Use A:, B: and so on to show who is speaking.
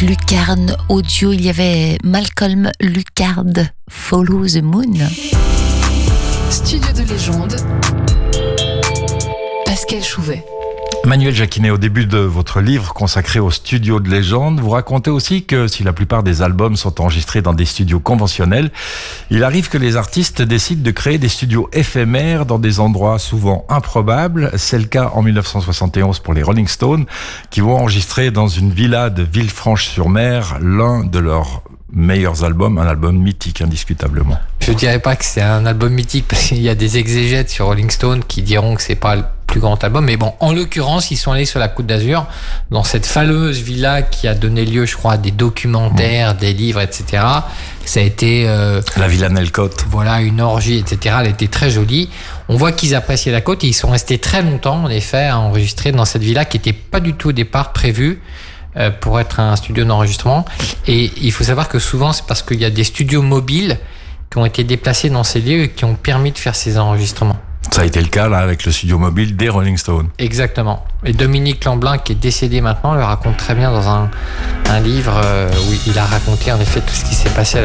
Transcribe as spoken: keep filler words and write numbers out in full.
A: Lucarne Audio, il y avait Malcolm Lucard, Follow the Moon.
B: Studio de légende, Pascal Chouvet.
C: Manuel Jacquinet, au début de votre livre consacré aux studios de légende, vous racontez aussi que si la plupart des albums sont enregistrés dans des studios conventionnels, il arrive que les artistes décident de créer des studios éphémères dans des endroits souvent improbables. C'est le cas en dix-neuf cent soixante et onze pour les Rolling Stones, qui vont enregistrer dans une villa de Villefranche-sur-Mer l'un de leurs meilleurs albums, un album mythique indiscutablement.
D: Je dirais pas que c'est un album mythique parce qu'il y a des exégètes sur Rolling Stone qui diront que c'est pas le plus grand album, mais bon, en l'occurrence, ils sont allés sur la Côte d'Azur, dans cette fameuse villa qui a donné lieu, je crois, à des documentaires, mmh. des livres, et cetera. Ça a été euh,
C: la villa Nelcote.
D: Voilà, une orgie, et cetera. Elle était très jolie. On voit qu'ils appréciaient la côte et ils sont restés très longtemps, en effet, à enregistrer dans cette villa qui était pas du tout au départ prévue euh, pour être un studio d'enregistrement. Et il faut savoir que souvent, c'est parce qu'il y a des studios mobiles qui ont été déplacés dans ces lieux et qui ont permis de faire ces enregistrements.
C: Ça a été le cas là avec le studio mobile des Rolling Stones.
D: Exactement. Et Dominique Lamblin, qui est décédé maintenant, le raconte très bien dans un, un livre où il a raconté en effet tout ce qui s'est passé à